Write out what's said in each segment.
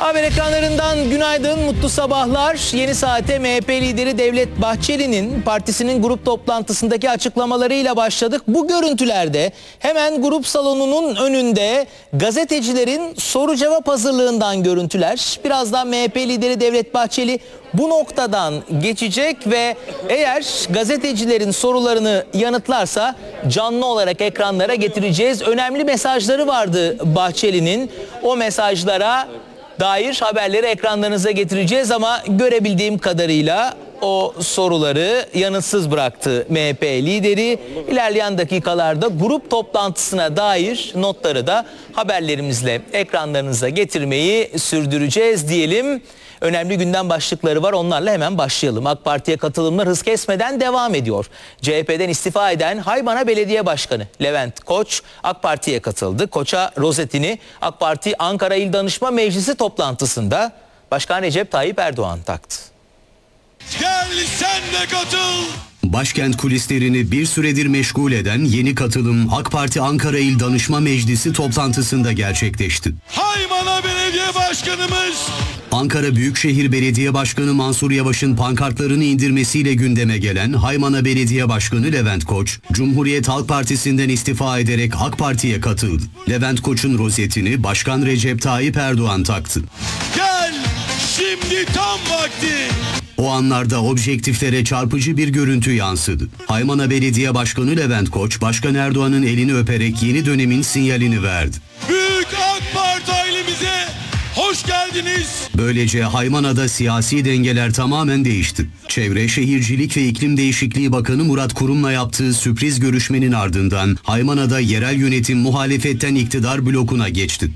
Haber ekranlarından günaydın, mutlu sabahlar. Yeni saate MHP lideri Devlet Bahçeli'nin partisinin grup toplantısındaki açıklamalarıyla başladık. Bu görüntülerde hemen grup salonunun önünde gazetecilerin soru cevap hazırlığından görüntüler. Birazdan MHP lideri Devlet Bahçeli bu noktadan geçecek ve eğer gazetecilerin sorularını yanıtlarsa canlı olarak ekranlara getireceğiz. Önemli mesajları vardı Bahçeli'nin. O mesajlara dair haberleri ekranlarınıza getireceğiz ama görebildiğim kadarıyla o soruları yanıtsız bıraktı MHP lideri. İlerleyen dakikalarda grup toplantısına dair notları da haberlerimizle ekranlarınıza getirmeyi sürdüreceğiz diyelim. Önemli gündem başlıkları var, onlarla hemen başlayalım. AK Parti'ye katılımlar hız kesmeden devam ediyor. CHP'den istifa eden Haymana Belediye Başkanı Levent Koç AK Parti'ye katıldı. Koç'a rozetini AK Parti Ankara İl Danışma Meclisi toplantısında Başkan Recep Tayyip Erdoğan taktı. Gel sen de katıl. Başkent kulislerini bir süredir meşgul eden yeni katılım AK Parti Ankara İl Danışma Meclisi toplantısında gerçekleşti. Haymana Belediye Başkanımız Ankara Büyükşehir Belediye Başkanı Mansur Yavaş'ın pankartlarını indirmesiyle gündeme gelen Haymana Belediye Başkanı Levent Koç, Cumhuriyet Halk Partisi'nden istifa ederek AK Parti'ye katıldı. Levent Koç'un rozetini Başkan Recep Tayyip Erdoğan taktı. gel şimdi tam vakti. O anlarda objektiflere çarpıcı bir görüntü yansıdı. Haymana Belediye Başkanı Levent Koç, Başkan Erdoğan'ın elini öperek yeni dönemin sinyalini verdi. Büyük AK Parti ailemize hoş geldiniz. Böylece Haymana'da siyasi dengeler tamamen değişti. Çevre, Şehircilik ve İklim Değişikliği Bakanı Murat Kurum'la yaptığı sürpriz görüşmenin ardından Haymana'da yerel yönetim muhalefetten iktidar blokuna geçti.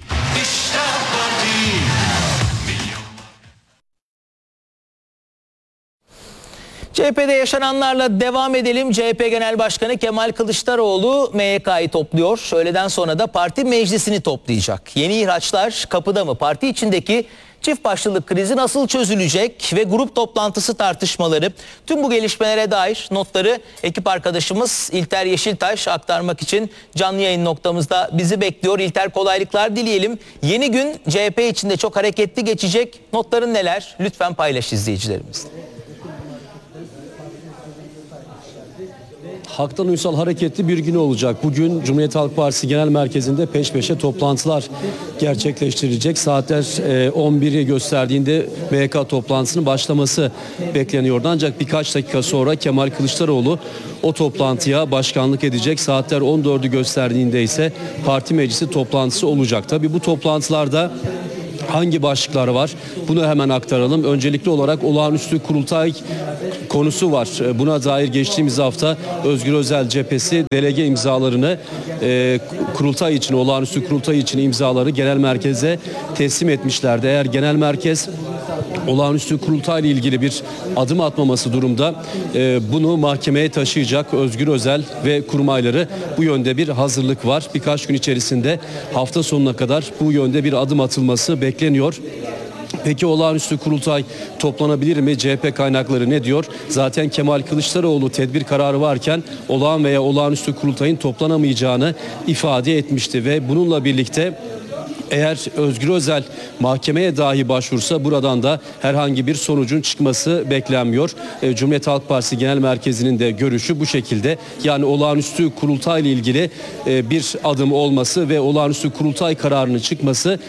CHP'de yaşananlarla devam edelim. CHP Genel Başkanı Kemal Kılıçdaroğlu MYK'yı topluyor. Öğleden sonra da parti meclisini toplayacak. Yeni ihraçlar kapıda mı? Parti içindeki çift başlılık krizi nasıl çözülecek ve grup toplantısı tartışmaları, tüm bu gelişmelere dair notları ekip arkadaşımız İlter Yeşiltaş aktarmak için canlı yayın noktamızda bizi bekliyor. İlter, kolaylıklar dileyelim. Yeni gün CHP içinde çok hareketli geçecek. Notların neler? Lütfen paylaş izleyicilerimizle. Halktan uysal hareketli bir gün olacak. Bugün Cumhuriyet Halk Partisi Genel Merkezi'nde peş peşe toplantılar gerçekleştirilecek. Saatler 11'i gösterdiğinde MYK toplantısının başlaması bekleniyordu. Ancak birkaç dakika sonra Kemal Kılıçdaroğlu o toplantıya başkanlık edecek. Saatler 14'ü gösterdiğinde ise parti meclisi toplantısı olacak. Tabii bu toplantılarda hangi başlıklar var? Bunu hemen aktaralım. Öncelikli olarak olağanüstü kurultay konusu var. Buna dair geçtiğimiz hafta Özgür Özel cephesi delege imzalarını kurultay için, olağanüstü kurultay için imzaları genel merkeze teslim etmişlerdi. Eğer genel merkez olağanüstü kurultayla ilgili bir adım atmaması durumda bunu mahkemeye taşıyacak Özgür Özel ve kurmayları. Bu yönde bir hazırlık var. Birkaç gün içerisinde hafta sonuna kadar bu yönde bir adım atılması bekleniyor. Peki olağanüstü kurultay toplanabilir mi? CHP kaynakları ne diyor? Zaten Kemal Kılıçdaroğlu tedbir kararı varken olağan veya olağanüstü kurultayın toplanamayacağını ifade etmişti ve bununla birlikte eğer Özgür Özel mahkemeye dahi başvursa buradan da herhangi bir sonucun çıkması beklenmiyor. Cumhuriyet Halk Partisi Genel Merkezi'nin de görüşü bu şekilde. Yani olağanüstü kurultay ile ilgili bir adım olması ve olağanüstü kurultay kararının çıkması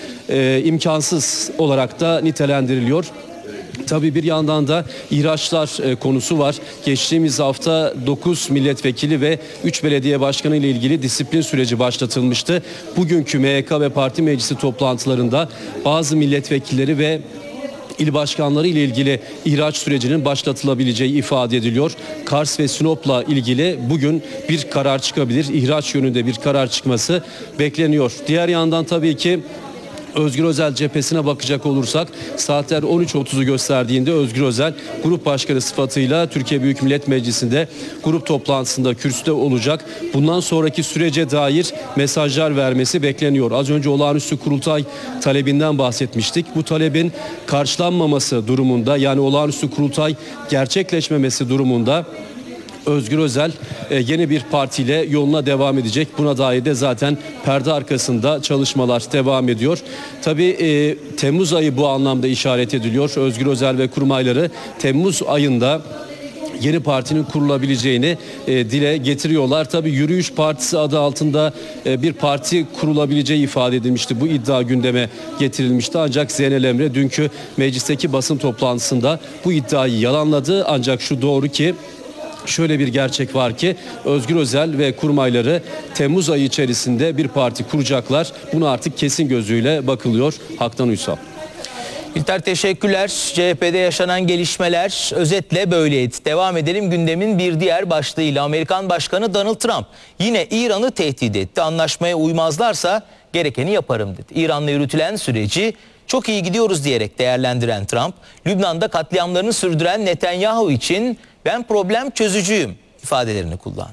imkansız olarak da nitelendiriliyor. Tabii bir yandan da ihraçlar konusu var. Geçtiğimiz hafta 9 milletvekili ve 3 belediye başkanı ile ilgili disiplin süreci başlatılmıştı. Bugünkü MYK ve parti meclisi toplantılarında bazı milletvekilleri ve il başkanları ile ilgili ihraç sürecinin başlatılabileceği ifade ediliyor. Kars ve Sinop'la ilgili bugün bir karar çıkabilir. İhraç yönünde bir karar çıkması bekleniyor. Diğer yandan tabii ki Özgür Özel cephesine bakacak olursak saatler 13.30'u gösterdiğinde Özgür Özel grup başkanı sıfatıyla Türkiye Büyük Millet Meclisi'nde grup toplantısında kürsüde olacak. Bundan sonraki sürece dair mesajlar vermesi bekleniyor. Az önce olağanüstü kurultay talebinden bahsetmiştik. Bu talebin karşılanmaması durumunda, yani olağanüstü kurultay gerçekleşmemesi durumunda Özgür Özel yeni bir partiyle yoluna devam edecek. Buna dair de zaten perde arkasında çalışmalar devam ediyor. Tabii Temmuz ayı bu anlamda işaret ediliyor. Özgür Özel ve kurmayları Temmuz ayında yeni partinin kurulabileceğini dile getiriyorlar. Tabii Yürüyüş Partisi adı altında bir parti kurulabileceği ifade edilmişti. Bu iddia gündeme getirilmişti. Ancak Zeynel Emre dünkü meclisteki basın toplantısında bu iddiayı yalanladı. Ancak şu doğru ki şöyle bir gerçek var ki Özgür Özel ve kurmayları Temmuz ayı içerisinde bir parti kuracaklar. Buna artık kesin gözüyle bakılıyor. Haktan Uysal. İlter teşekkürler. CHP'de yaşanan gelişmeler özetle böyleydi. Devam edelim gündemin bir diğer başlığıyla. Amerikan Başkanı Donald Trump yine İran'ı tehdit etti. Anlaşmaya uymazlarsa gerekeni yaparım dedi. İran'la yürütülen süreci çok iyi gidiyoruz diyerek değerlendiren Trump, Lübnan'da katliamlarını sürdüren Netanyahu için ben problem çözücüyüm ifadelerini kullandı.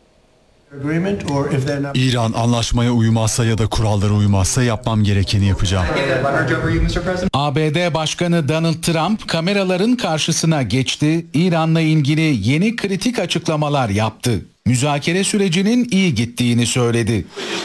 İran anlaşmaya uymazsa ya da kurallara uymazsa yapmam gerekeni yapacağım. ABD Başkanı Donald Trump kameraların karşısına geçti, İran'la ilgili yeni kritik açıklamalar yaptı. Müzakere sürecinin iyi gittiğini söyledi.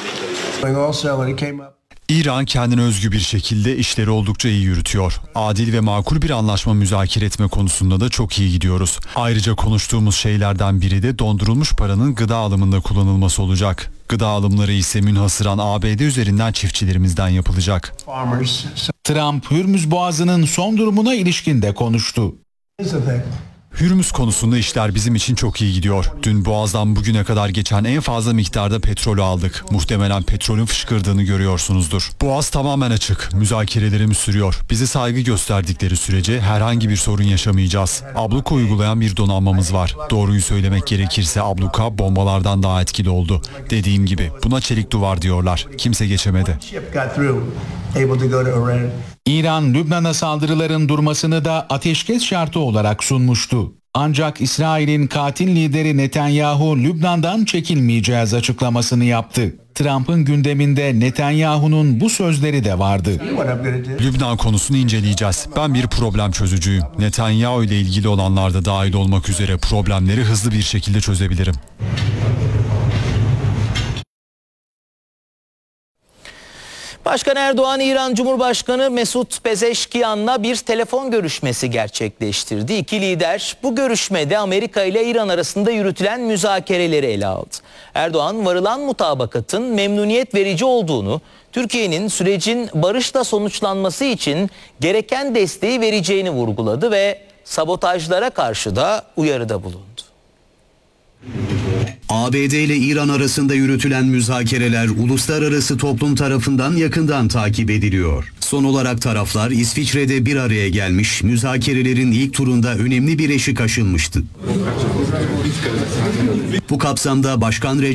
İran kendine özgü bir şekilde işleri oldukça iyi yürütüyor. Adil ve makul bir anlaşma müzakere etme konusunda da çok iyi gidiyoruz. Ayrıca konuştuğumuz şeylerden biri de dondurulmuş paranın gıda alımında kullanılması olacak. Gıda alımları ise münhasıran ABD üzerinden çiftçilerimizden yapılacak. Trump, Hürmüz Boğazı'nın son durumuna ilişkin de konuştu. Hürmüz konusunda işler bizim için çok iyi gidiyor. Dün Boğaz'dan bugüne kadar geçen en fazla miktarda petrol aldık. Muhtemelen petrolün fışkırdığını görüyorsunuzdur. Boğaz tamamen açık. Müzakerelerimiz sürüyor. Bize saygı gösterdikleri sürece herhangi bir sorun yaşamayacağız. Abluka uygulayan bir donanmamız var. Doğruyu söylemek gerekirse abluka bombalardan daha etkili oldu. Dediğim gibi buna çelik duvar diyorlar. Kimse geçemedi. İran, Lübnan'a saldırıların durmasını da ateşkes şartı olarak sunmuştu. Ancak İsrail'in katil lideri Netanyahu, Lübnan'dan çekilmeyeceğiz açıklamasını yaptı. Trump'ın gündeminde Netanyahu'nun bu sözleri de vardı. Lübnan konusunu inceleyeceğiz. Ben bir problem çözücüyüm. Netanyahu ile ilgili olanlar da dahil olmak üzere problemleri hızlı bir şekilde çözebilirim. Başkan Erdoğan, İran Cumhurbaşkanı Mesut Pezeşkiyan'la bir telefon görüşmesi gerçekleştirdi. İki lider bu görüşmede Amerika ile İran arasında yürütülen müzakereleri ele aldı. Erdoğan, varılan mutabakatın memnuniyet verici olduğunu, Türkiye'nin sürecin barışla sonuçlanması için gereken desteği vereceğini vurguladı ve sabotajlara karşı da uyarıda bulundu. ABD ile İran arasında yürütülen müzakereler uluslararası toplum tarafından yakından takip ediliyor. Son olarak taraflar İsviçre'de bir araya gelmiş, müzakerelerin ilk turunda önemli bir eşik aşılmıştı. Bu kapsamda Başkan